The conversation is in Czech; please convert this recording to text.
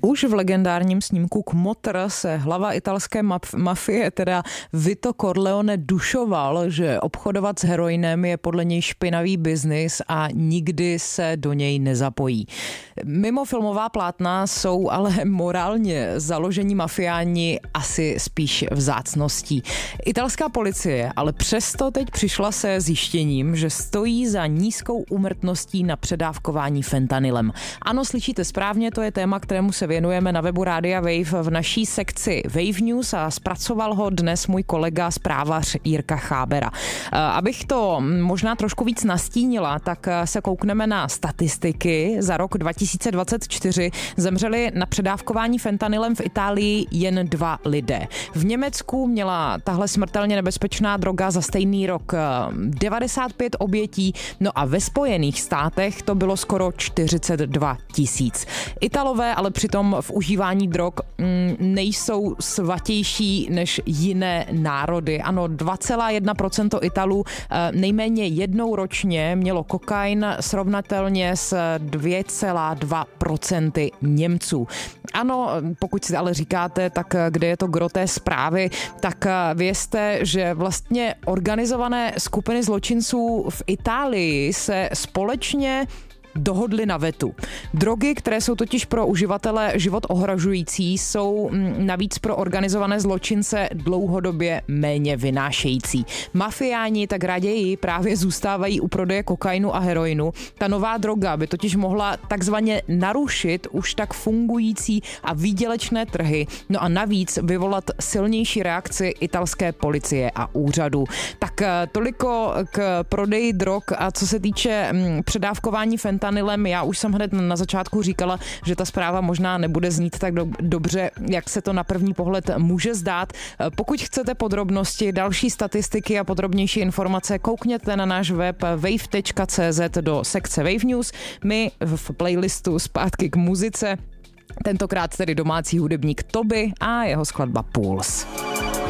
Už v legendárním snímku Kmotr se hlava italské mafie, teda Vito Corleone, dušoval, že obchodovat s heroinem je podle něj špinavý biznis a nikdy se do něj nezapojí. Mimo filmová plátna jsou ale morálně založení mafiáni asi spíš vzácností. Italská policie ale přesto teď přišla se zjištěním, že stojí za nízkou úmrtností na předávkování fentanylem. Ano, slyšíte správně, to je téma, kterému se věnujeme na webu Rádia Wave v naší sekci Wave News a zpracoval ho dnes můj kolega zprávař Jirka Chábera. Abych to možná trošku víc nastínila, tak se koukneme na statistiky. Za rok 2024 zemřeli na předávkování fentanylem v Itálii jen 2 lidé. V Německu měla tahle smrtelně nebezpečná droga za stejný rok 95 obětí, no a ve Spojených státech to bylo skoro 42 000. Italové ale přitom v užívání drog nejsou svatější než jiné národy. Ano, 2,1% Italů nejméně jednou ročně mělo kokain, srovnatelně s 2,2% Němců. Ano, pokud si ale říkáte, tak kde je to gro té zprávy, tak vězte, že vlastně organizované skupiny zločinců v Itálii se společně dohodli na vetu. Drogy, které jsou totiž pro uživatele život ohrožující, jsou navíc pro organizované zločince dlouhodobě méně vynášející. Mafiáni tak raději právě zůstávají u prodeje kokainu a heroinu. Ta nová droga by totiž mohla takzvaně narušit už tak fungující a výdělečné trhy, no a navíc vyvolat silnější reakci italské policie a úřadu. Tak toliko k prodeji drog a co se týče předávkování fentanylem, já už jsem hned na začátku říkala, že ta zpráva možná nebude znít tak dobře, jak se to na první pohled může zdát. Pokud chcete podrobnosti, další statistiky a podrobnější informace, koukněte na náš web wave.cz do sekce Wave News. My v playlistu zpátky k muzice, tentokrát tedy domácí hudebník Toby a jeho skladba Pulse.